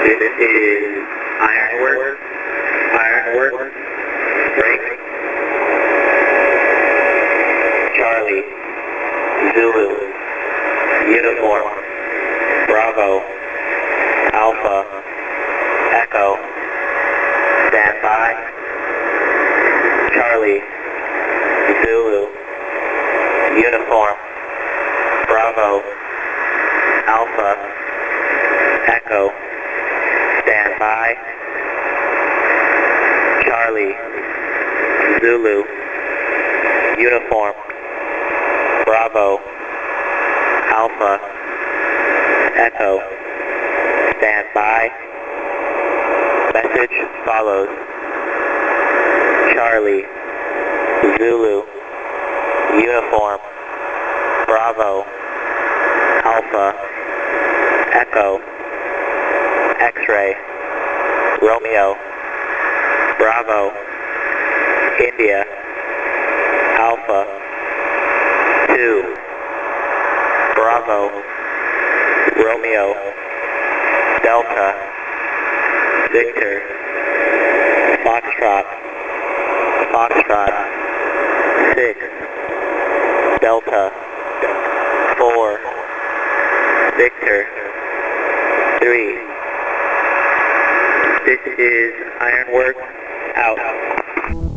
This is Ironwork. Ironwork. Break. Charlie. Zulu. Uniform. Bravo. Alpha. Echo. Stand by. Charlie. Zulu. Uniform. Bravo. Alpha. Echo. Stand by. Charlie. Zulu. Uniform. Bravo. Alpha. Echo. Stand by. Message follows. Charlie. Zulu. Uniform. Bravo. Alpha. Echo. X-ray. Romeo. Bravo. India. Alpha. 2. Bravo. Romeo. Delta. Victor. Foxtrot. Foxtrot. 6. Delta. 4. Victor. 3. This is Ironwork. Out.